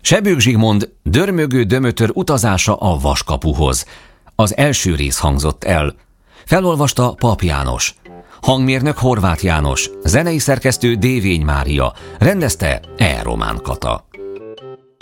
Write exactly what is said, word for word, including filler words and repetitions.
Sebők Zsigmond dörmögő dömötör utazása a Vaskapuhoz. Az első rész hangzott el. Felolvasta Pap János. Hangmérnök Horváth János. Zenei szerkesztő Dévény Mária. Rendezte E. Román Kata.